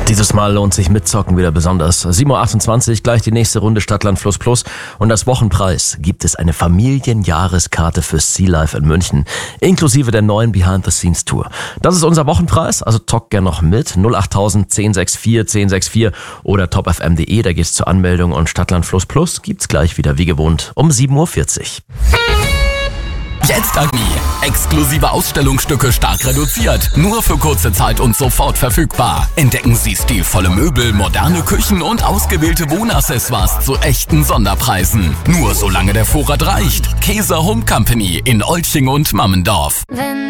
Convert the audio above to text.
Dieses Mal lohnt sich mitzocken wieder besonders. 7.28 Uhr, gleich die nächste Runde Stadtland Fluss Plus. Und als Wochenpreis gibt es eine Familienjahreskarte für Sea Life in München, inklusive der neuen Behind-the-Scenes-Tour. Das ist unser Wochenpreis, also zockt gern noch mit. 08000 1064 1064 oder topfm.de, da geht's zur Anmeldung. Und Stadtland Fluss Plus gibt's gleich wieder wie gewohnt um 7.40 Uhr. Jetzt Agni. Exklusive Ausstellungsstücke stark reduziert. Nur für kurze Zeit und sofort verfügbar. Entdecken Sie stilvolle Möbel, moderne Küchen und ausgewählte Wohnaccessoires zu echten Sonderpreisen. Nur solange der Vorrat reicht. Käser Home Company in Olching und Mammendorf.